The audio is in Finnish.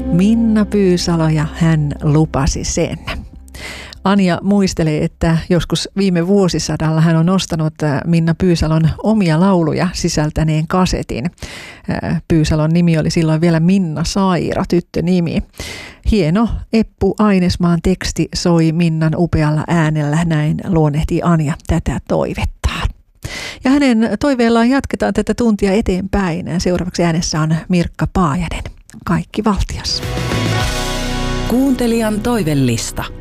Minna Pyysalo ja hän lupasi sen. Anja muistelee, että joskus viime vuosisadalla hän on nostanut Minna Pyysalon omia lauluja sisältäneen kasetin. Pyysalon nimi oli silloin vielä Minna Saira, tyttönimi. Hieno Eppu Ainesmaan teksti soi Minnan upealla äänellä, näin luonnehtii Anja tätä toivettaan. Ja hänen toiveellaan jatketaan tätä tuntia eteenpäin. Seuraavaksi äänessä on Mirkka Paajanen. Kaikki valtias. Kuuntelijan toivellista.